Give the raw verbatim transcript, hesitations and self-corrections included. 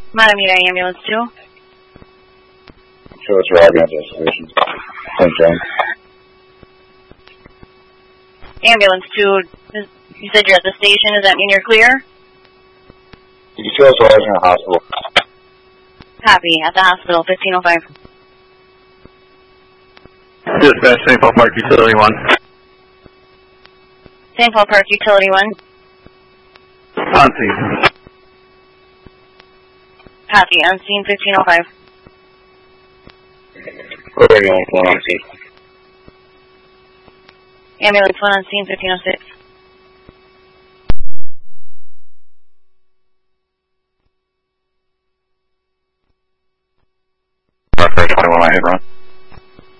Matamita Ambulance two. Show us your ambulance station. Saint John. Ambulance two, you said you're at the station. Does that mean you're clear? Did you show us where I was in the hospital? Copy. At the hospital, fifteen oh five. Dispatch, Saint Paul Park, Utility one. Saint Paul Park, Utility one. On scene. Copy. On scene, fifteen oh five. Where are you on on scene? Ambulance one on scene, fifteen oh six.